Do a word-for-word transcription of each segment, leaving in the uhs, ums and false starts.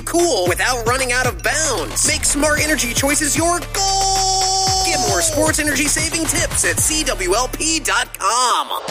cool without running out of bounds. Make smart energy choices your goal. Get more sports energy saving tips at C W L P dot com.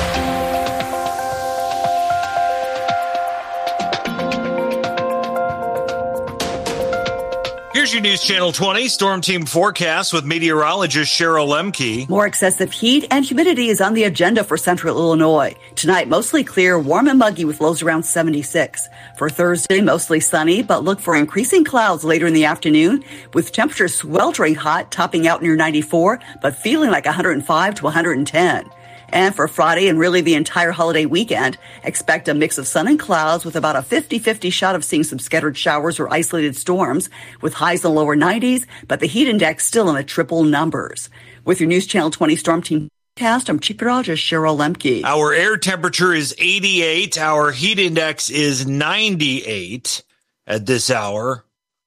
Here's your News Channel twenty Storm Team forecast with meteorologist Cheryl Lemke. More excessive heat and humidity is on the agenda for central Illinois. Tonight, mostly clear, warm and muggy with lows around seventy-six. For Thursday, mostly sunny, but look for increasing clouds later in the afternoon with temperatures sweltering hot, topping out near ninety-four, but feeling like one hundred five to one hundred ten. And for Friday and really the entire holiday weekend, expect a mix of sun and clouds with about a fifty-fifty shot of seeing some scattered showers or isolated storms with highs in the lower nineties, but the heat index still in the triple numbers. With your News Channel twenty Storm Team forecast, I'm Chief Meteorologist Cheryl Lemke. Our air temperature is eighty-eight. Our heat index is ninety-eight at this hour.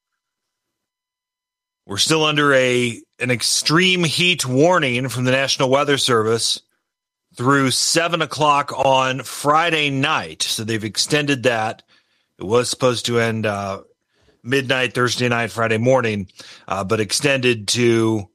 We're still under a an extreme heat warning from the National Weather Service through seven o'clock on Friday night. So they've extended that. It was supposed to end uh, midnight, Thursday night, Friday morning, uh, but extended to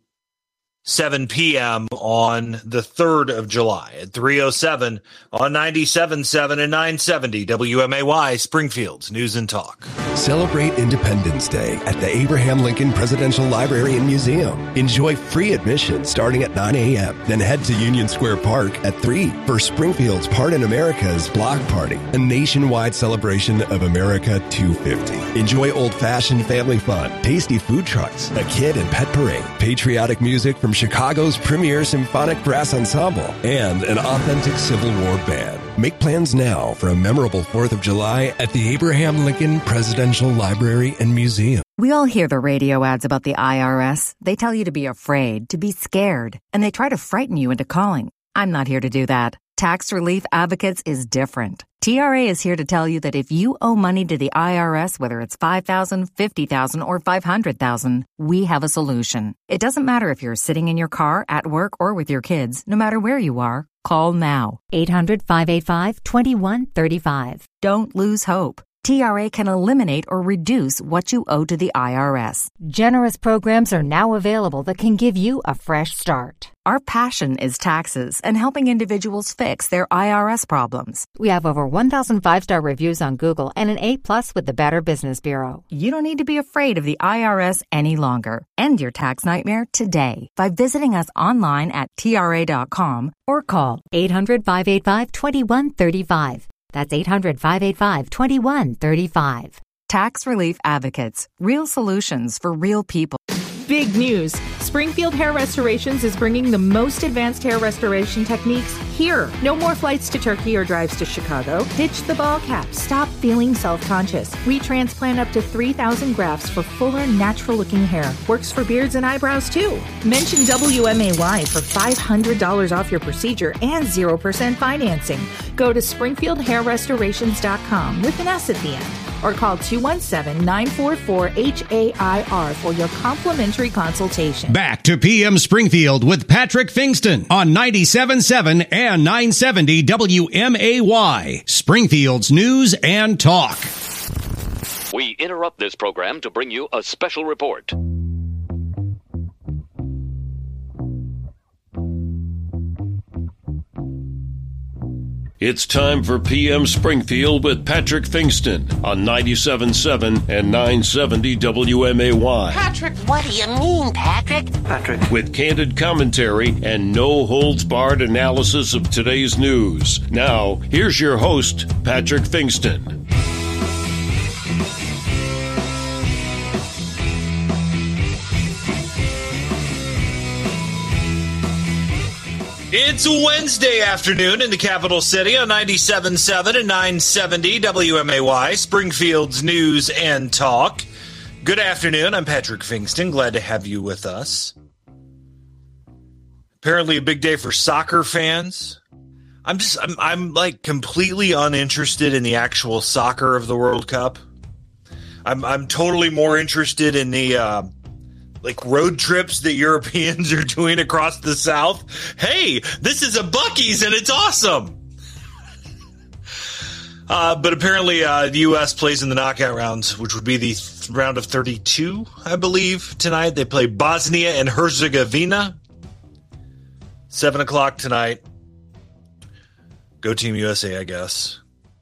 seven p.m. on the third of July at three oh seven on ninety-seven point seven and nine seventy W M A Y, Springfield's News and Talk. Celebrate Independence Day at the Abraham Lincoln Presidential Library and Museum. Enjoy free admission starting at nine a.m. Then head to Union Square Park at three for Springfield's Part in America's Block Party, a nationwide celebration of America two fifty. Enjoy old-fashioned family fun, tasty food trucks, a kid and pet parade, patriotic music from Chicago's premier symphonic brass ensemble, and an authentic Civil War band. Make plans now for a memorable fourth of July at the Abraham Lincoln Presidential Library and Museum. We all hear the radio ads about the I R S. They tell you to be afraid, to be scared, and they try to frighten you into calling. I'm not here to do that. Tax Relief Advocates is different. T R A is here to tell you that if you owe money to the I R S, whether it's five thousand dollars, fifty thousand dollars, or five hundred thousand dollars, we have a solution. It doesn't matter if you're sitting in your car, at work, or with your kids. No matter where you are, call now. eight hundred, five eight five, two one three five. Don't lose hope. T R A can eliminate or reduce what you owe to the I R S. Generous programs are now available that can give you a fresh start. Our passion is taxes and helping individuals fix their I R S problems. We have over one thousand five-star reviews on Google and an A plus with the Better Business Bureau. You don't need to be afraid of the I R S any longer. End your tax nightmare today by visiting us online at T R A dot com or call eight hundred, five eight five, two one three five. That's eight hundred, five eight five, two one three five. Tax Relief Advocates. Real solutions for real people. Big news. Springfield Hair Restorations is bringing the most advanced hair restoration techniques here. No more flights to Turkey or drives to Chicago. Ditch the ball cap. Stop feeling self-conscious. We transplant up to three thousand grafts for fuller, natural-looking hair. Works for beards and eyebrows, too. Mention W M A Y for five hundred dollars off your procedure and zero percent financing. Go to springfield hair restorations dot com with an S at the end. Or call two one seven, nine four four, H A I R for your complimentary consultation. Back to P M Springfield with Patrick Fingston on ninety-seven point seven and nine seventy W M A Y, Springfield's News and Talk. We interrupt this program to bring you a special report. It's time for P M Springfield with Patrick Fingston on ninety-seven point seven and nine seventy W M A Y. Patrick, what do you mean, Patrick? Patrick. With candid commentary and no-holds-barred analysis of today's news. Now, here's your host, Patrick Fingston. It's Wednesday afternoon in the capital city on ninety-seven point seven and nine seventy W M A Y, Springfield's News and Talk. Good afternoon. I'm Patrick Fingston. Glad to have you with us. Apparently a big day for soccer fans. I'm just, I'm, I'm like completely uninterested in the actual soccer of the World Cup. I'm, I'm totally more interested in the, uh, like road trips that Europeans are doing across the South. Hey, this is a Buc-ee's and it's awesome. Uh, but apparently uh, the U S plays in the knockout rounds, which would be the th- round of thirty-two, I believe, tonight. They play Bosnia and Herzegovina. seven o'clock tonight. Go Team U S A, I guess.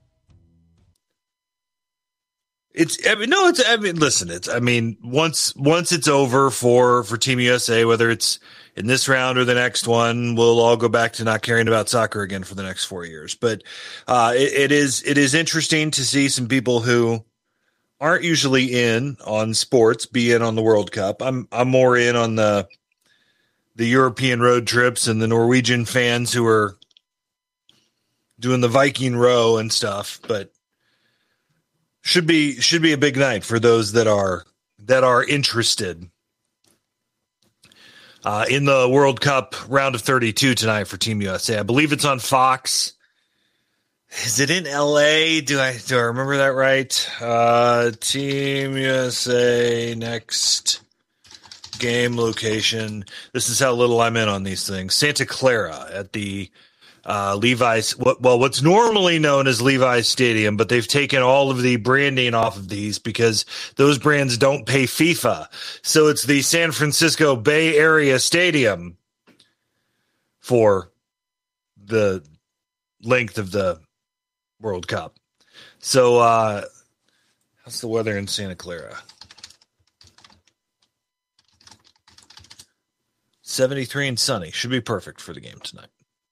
It's, I mean, no, it's, I mean, listen, it's, I mean, once, once it's over for, for Team U S A, whether it's in this round or the next one, we'll all go back to not caring about soccer again for the next four years. But, uh, it, it is, it is interesting to see some people who aren't usually in on sports be in on the World Cup. I'm, I'm more in on the, the European road trips and the Norwegian fans who are doing the Viking row and stuff, but should be should be a big night for those that are that are interested uh, in the World Cup round of thirty-two tonight for Team U S A. I believe it's on Fox. Is it in L A? Do I do I remember that right? Uh, Team U S A next game location. This is how little I'm in on these things. Santa Clara at the Uh, Levi's, what, well, what's normally known as Levi's Stadium, but they've taken all of the branding off of these because those brands don't pay FIFA. So it's the San Francisco Bay Area Stadium for the length of the World Cup. So, uh, how's the weather in Santa Clara? seventy-three and sunny. Should be perfect for the game tonight.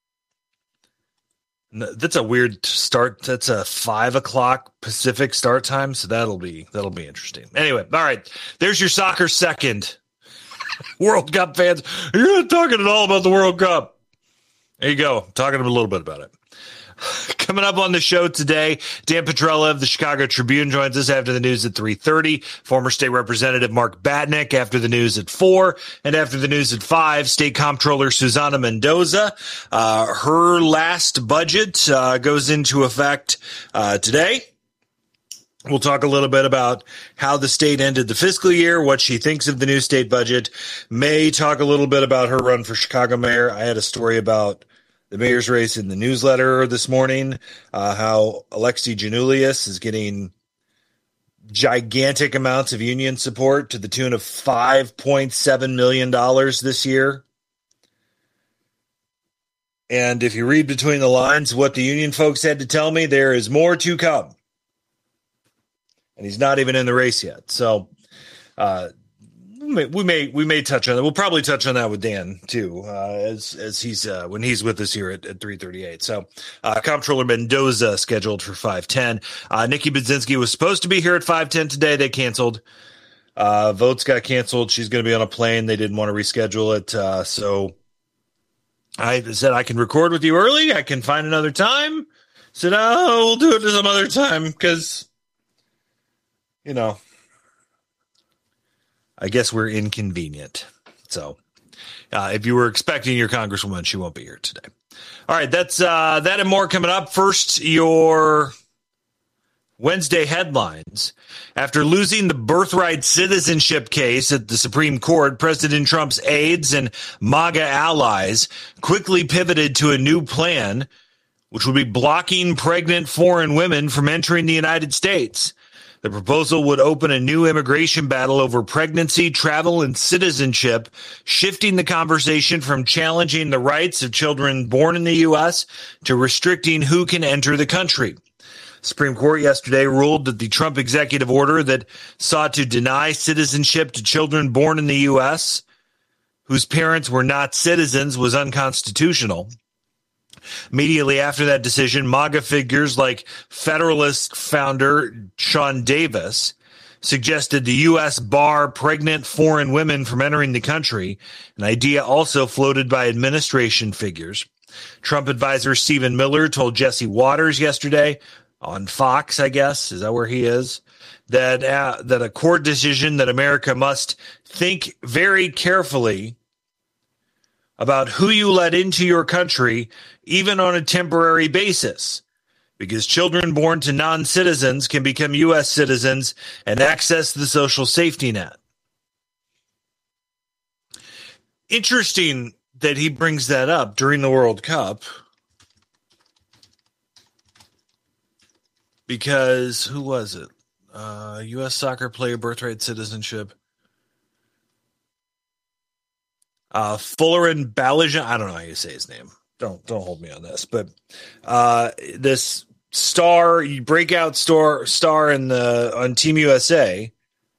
That's a weird start. That's a five o'clock Pacific start time, so that'll be that'll be interesting. Anyway, all right. There's your soccer second. World Cup fans, you're not talking at all about the World Cup. There you go. I'm talking a little bit about it. Coming up on the show today, Dan Petrella of the Chicago Tribune joins us after the news at three thirty. Former State Representative Mark Batnick after the news at four. And after the news at five, State Comptroller Susana Mendoza. Uh, her last budget uh, goes into effect uh, today. We'll talk a little bit about how the state ended the fiscal year, what she thinks of the new state budget. May talk a little bit about her run for Chicago mayor. I had a story about the mayor's race in the newsletter this morning, uh, how Alexi Janulius is getting gigantic amounts of union support to the tune of five point seven million dollars this year. And if you read between the lines, what the union folks had to tell me, there is more to come. And he's not even in the race yet. So, uh, We may, we may we may touch on that. We'll probably touch on that with Dan too, uh, as as he's uh, when he's with us here at, at three thirty-eight. So, uh, Comptroller Mendoza scheduled for five ten. Uh, Nikki Budzinski was supposed to be here at five ten today. They canceled. Uh, votes got canceled. She's going to be on a plane. They didn't want to reschedule it. Uh, so, I said I can record with you early. I can find another time. Said, oh, we'll do it some other time because, you know. I guess we're inconvenient. So uh, if you were expecting your congresswoman, she won't be here today. All right, that's uh, that and more coming up. First, your Wednesday headlines. After losing the birthright citizenship case at the Supreme Court, President Trump's aides and MAGA allies quickly pivoted to a new plan, which would be blocking pregnant foreign women from entering the United States. The proposal would open a new immigration battle over pregnancy, travel, and citizenship, shifting the conversation from challenging the rights of children born in the U S to restricting who can enter the country. Supreme Court yesterday ruled that the Trump executive order that sought to deny citizenship to children born in the U S whose parents were not citizens was unconstitutional. Immediately after that decision, MAGA figures like Federalist founder Sean Davis suggested the U S bar pregnant foreign women from entering the country, an idea also floated by administration figures. Trump advisor Stephen Miller told Jesse Waters yesterday on Fox, I guess, is that where he is, that uh, that a court decision that America must think very carefully about who you let into your country, even on a temporary basis, because children born to non-citizens can become U S citizens and access the social safety net. Interesting that he brings that up during the World Cup. because who was it? Uh, U S soccer player, birthright citizenship. Uh, Folarin Balogun. I don't know how you say his name. Don't don't hold me on this, but uh, this star, breakout star, star in the on Team U S A,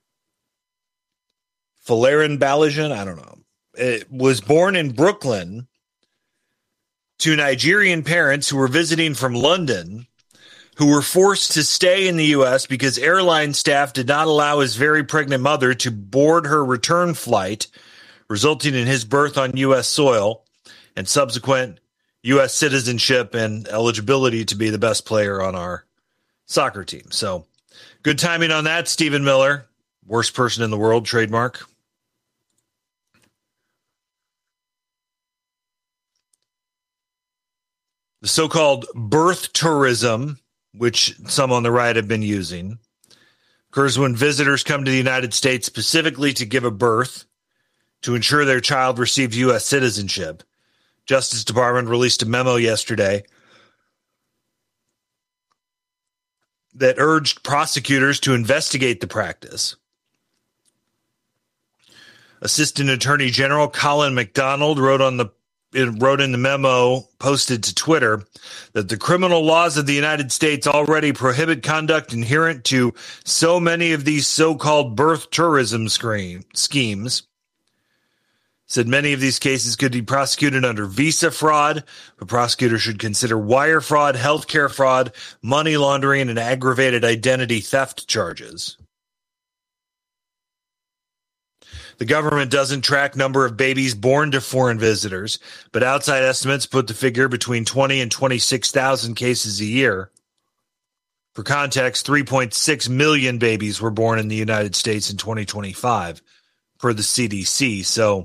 Folarin Balogun. I don't know. It was born in Brooklyn to Nigerian parents who were visiting from London, who were forced to stay in the U S because airline staff did not allow his very pregnant mother to board her return flight, resulting in his birth on U S soil and subsequent U S citizenship and eligibility to be the best player on our soccer team. So good timing on that, Stephen Miller. Worst person in the world, trademark. The so-called birth tourism, which some on the right have been using, occurs when visitors come to the United States specifically to give a birth to ensure their child receives U S citizenship. Justice Department released a memo yesterday that urged prosecutors to investigate the practice. Assistant Attorney General Colin McDonald wrote on the It wrote in the memo posted to Twitter that the criminal laws of the United States already prohibit conduct inherent to so many of these so-called birth tourism screen, schemes. Said many of these cases could be prosecuted under visa fraud, but prosecutors should consider wire fraud, healthcare fraud, money laundering, and aggravated identity theft charges. The government doesn't track number of babies born to foreign visitors, but outside estimates put the figure between twenty and twenty-six thousand cases a year. For context, three point six million babies were born in the United States in twenty twenty-five, per the C D C. So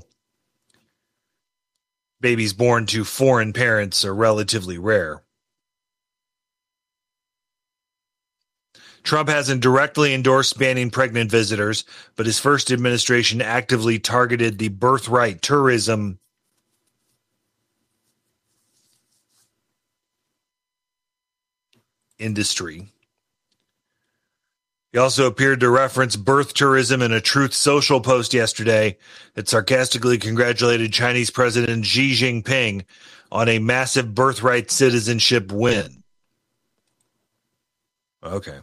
babies born to foreign parents are relatively rare. Trump hasn't directly endorsed banning pregnant visitors, but his first administration actively targeted the birthright tourism industry. He also appeared to reference birth tourism in a Truth Social post yesterday that sarcastically congratulated Chinese President Xi Jinping on a massive birthright citizenship win. Okay.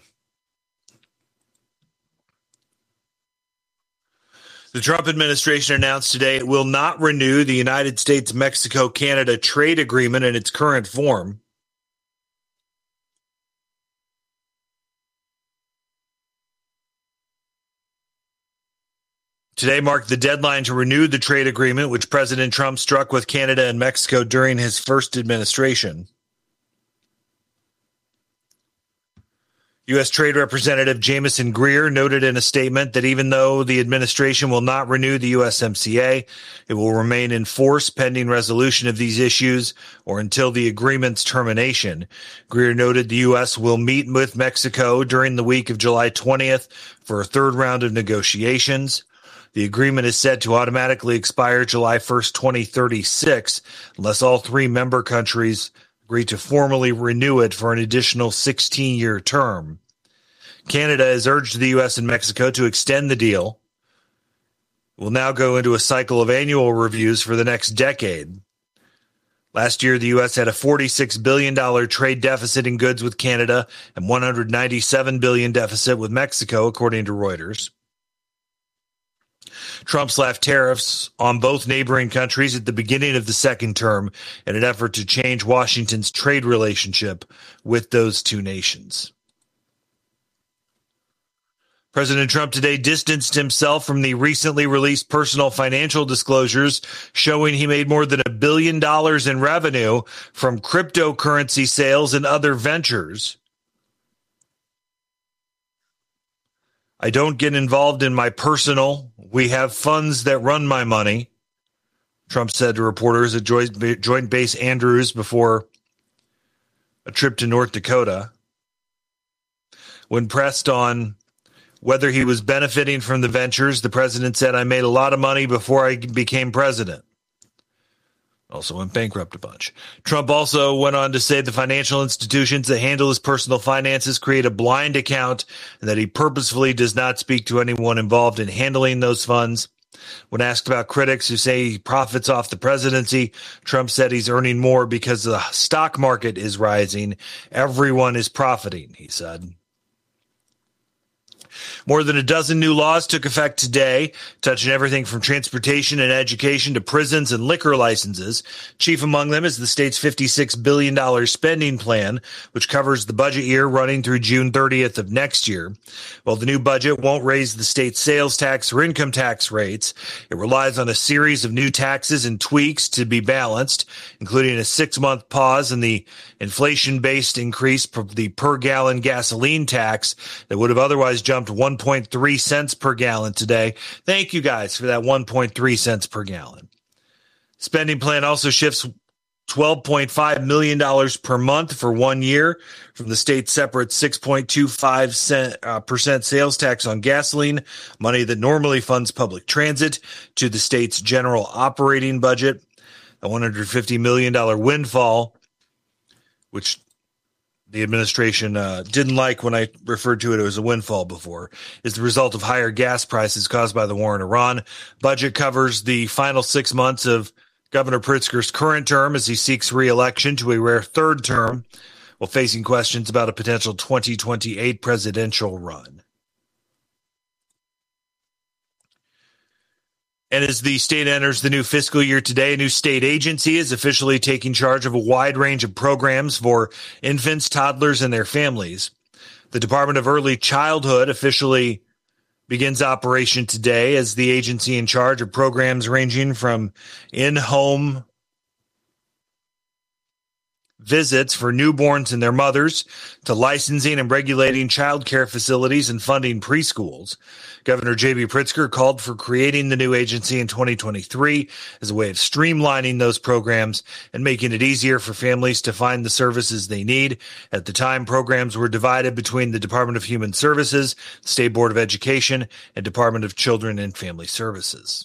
The Trump administration announced today it will not renew the United States-Mexico-Canada trade agreement in its current form. Today marked the deadline to renew the trade agreement, which President Trump struck with Canada and Mexico during his first administration. U S. Trade Representative Jamieson Greer noted in a statement that even though the administration will not renew the U S M C A, it will remain in force pending resolution of these issues or until the agreement's termination. Greer noted the U S will meet with Mexico during the week of July twentieth for a third round of negotiations. The agreement is set to automatically expire July first, twenty thirty-six, unless all three member countries agree to formally renew it for an additional sixteen-year term. Canada has urged the U S and Mexico to extend the deal. It will now go into a cycle of annual reviews for the next decade. Last year, the U S had a forty-six billion dollars trade deficit in goods with Canada and one hundred ninety-seven billion dollars deficit with Mexico, according to Reuters. Trump slapped tariffs on both neighboring countries at the beginning of the second term in an effort to change Washington's trade relationship with those two nations. President Trump today distanced himself from the recently released personal financial disclosures showing he made more than a billion dollars in revenue from cryptocurrency sales and other ventures. I don't get involved in my personal. We have funds that run my money, Trump said to reporters at Joint Base Andrews before a trip to North Dakota. When pressed on whether he was benefiting from the ventures, the president said, I made a lot of money before I became president. Also went bankrupt a bunch. Trump also went on to say the financial institutions that handle his personal finances create a blind account and that he purposefully does not speak to anyone involved in handling those funds. When asked about critics who say he profits off the presidency, Trump said he's earning more because the stock market is rising. Everyone is profiting, he said. More than a dozen new laws took effect today, touching everything from transportation and education to prisons and liquor licenses. Chief among them is the state's fifty-six billion dollars spending plan, which covers the budget year running through June thirtieth of next year. While the new budget won't raise the state's sales tax or income tax rates, it relies on a series of new taxes and tweaks to be balanced, including a six-month pause in the inflation-based increase for the per-gallon gasoline tax that would have otherwise jumped one point three cents per gallon today. Thank you guys for that one point three cents per gallon. Spending plan also shifts twelve point five million dollars per month for one year from the state's separate six point two five percent uh, sales tax on gasoline, money that normally funds public transit, to the state's general operating budget. A one hundred fifty million dollars windfall, which the administration uh, didn't like when I referred to it as a windfall before, is the result of higher gas prices caused by the war in Iran. Budget covers the final six months of Governor Pritzker's current term as he seeks re-election to a rare third term, while facing questions about a potential twenty twenty-eight presidential run. And as the state enters the new fiscal year today, a new state agency is officially taking charge of a wide range of programs for infants, toddlers, and their families. The Department of Early Childhood officially begins operation today as the agency in charge of programs ranging from in-home visits for newborns and their mothers to licensing and regulating child care facilities and funding preschools. Governor J B Pritzker called for creating the new agency in twenty twenty-three as a way of streamlining those programs and making it easier for families to find the services they need. At the time, programs were divided between the Department of Human Services, State Board of Education, and Department of Children and Family Services.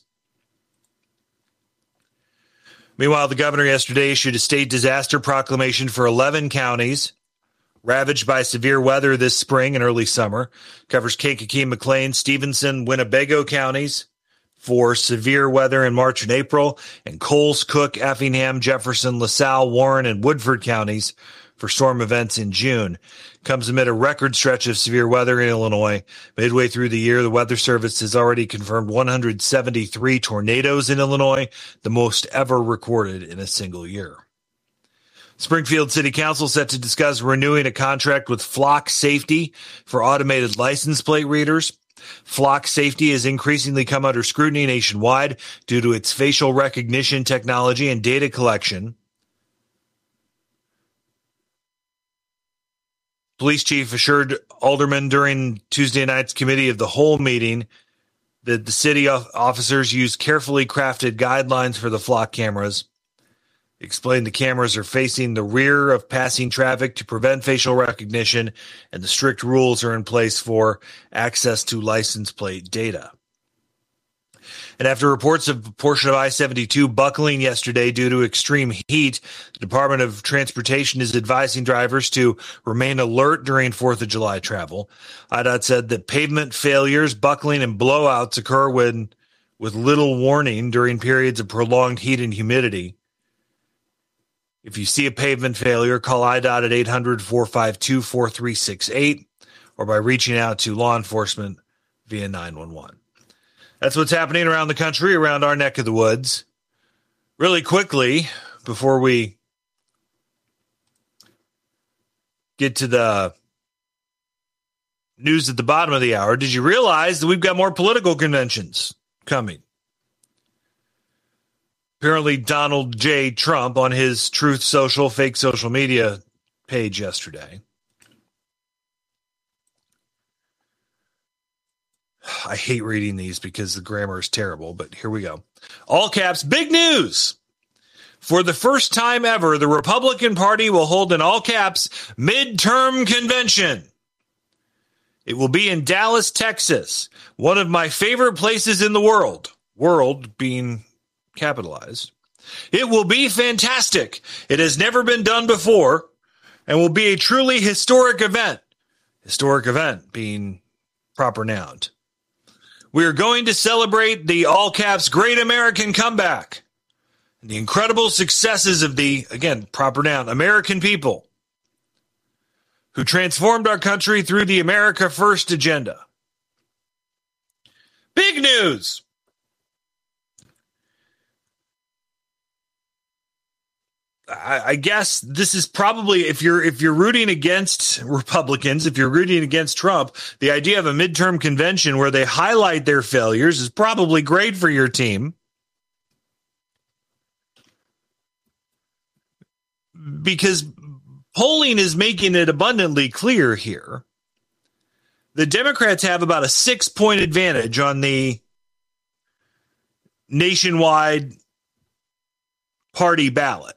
Meanwhile, the governor yesterday issued a state disaster proclamation for eleven counties ravaged by severe weather this spring and early summer. Covers Kankakee, McLean, Stevenson, Winnebago counties for severe weather in March and April, and Coles, Cook, Effingham, Jefferson, LaSalle, Warren, and Woodford counties for storm events in June. Comes amid a record stretch of severe weather in Illinois. Midway through the year, the Weather Service has already confirmed one hundred seventy-three tornadoes in Illinois, the most ever recorded in a single year. Springfield City Council set to discuss renewing a contract with Flock Safety for automated license plate readers. Flock Safety has increasingly come under scrutiny nationwide due to its facial recognition technology and data collection. Police chief assured aldermen during Tuesday night's committee of the whole meeting that the city officers use carefully crafted guidelines for the Flock cameras. Explained the cameras are facing the rear of passing traffic to prevent facial recognition, and the strict rules are in place for access to license plate data. And after reports of a portion of I seventy-two buckling yesterday due to extreme heat, the Department of Transportation is advising drivers to remain alert during fourth of July travel. I D O T said that pavement failures, buckling, and blowouts occur when, with little warning during periods of prolonged heat and humidity. If you see a pavement failure, call I D O T at eight hundred, four five two, four three six eight or by reaching out to law enforcement via nine one one. That's what's happening around the country, around our neck of the woods. Really quickly, before we get to the news at the bottom of the hour, did you realize that we've got more political conventions coming? Apparently, Donald J. Trump on his Truth Social, fake social media page yesterday. I hate reading these because the grammar is terrible, but here we go. All caps, big news. For the first time ever, the Republican Party will hold an all caps midterm convention. It will be in Dallas, Texas, one of my favorite places in the world. World being capitalized. It will be fantastic. It has never been done before and will be a truly historic event. Historic event being proper noun. We are going to celebrate the all caps great American comeback and the incredible successes of the, again, proper noun, American people who transformed our country through the America First agenda. Big news. I, I guess this is probably, if you're if you're rooting against Republicans, if you're rooting against Trump, the idea of a midterm convention where they highlight their failures is probably great for your team. Because polling is making it abundantly clear here. The Democrats have about a six-point advantage on the nationwide party ballot.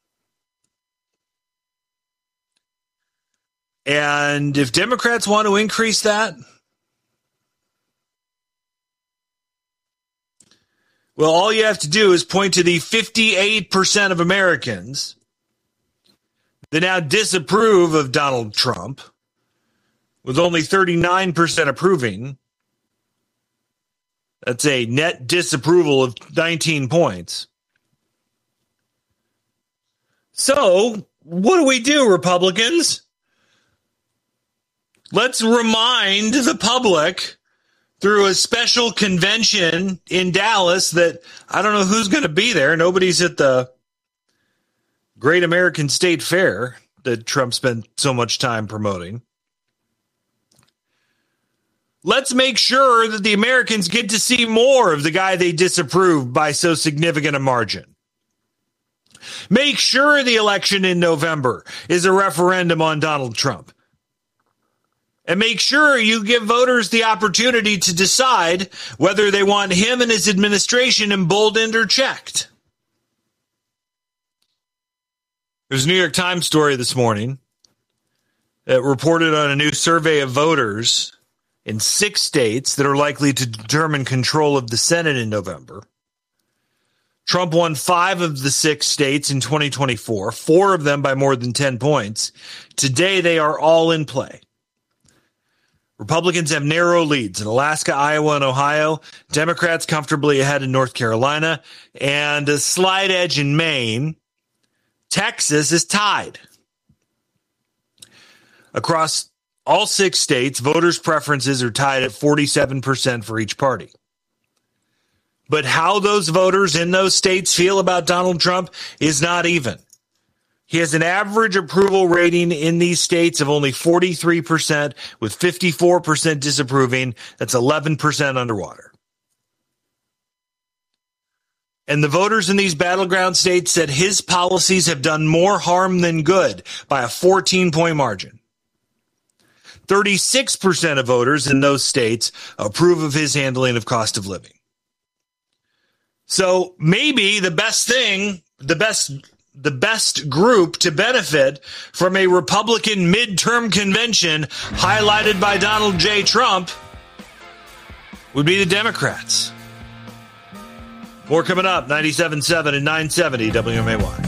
And if Democrats want to increase that, well, all you have to do is point to the fifty-eight percent of Americans that now disapprove of Donald Trump, with only thirty-nine percent approving. That's a net disapproval of nineteen points. So, what do we do, Republicans? Let's remind the public through a special convention in Dallas that I don't know who's going to be there. Nobody's at the Great American State Fair that Trump spent so much time promoting. Let's make sure that the Americans get to see more of the guy they disapproved by so significant a margin. Make sure the election in November is a referendum on Donald Trump. And make sure you give voters the opportunity to decide whether they want him and his administration emboldened or checked. There's a New York Times story this morning that reported on a new survey of voters in six states that are likely to determine control of the Senate in November. Trump won five of the six states in twenty twenty-four, four of them by more than ten points. Today, they are all in play. Republicans have narrow leads in Alaska, Iowa, and Ohio. Democrats comfortably ahead in North Carolina, and a slight edge in Maine. Texas is tied. Across all six states, voters' preferences are tied at forty-seven percent for each party. But how those voters in those states feel about Donald Trump is not even. He has an average approval rating in these states of only forty-three percent, with fifty-four percent disapproving. That's eleven percent underwater. And the voters in these battleground states said his policies have done more harm than good by a fourteen-point margin. thirty-six percent of voters in those states approve of his handling of cost of living. So maybe the best thing, the best the best group to benefit from a Republican midterm convention highlighted by Donald J. Trump would be the Democrats. More coming up, ninety-seven point seven and nine seventy W M A Y.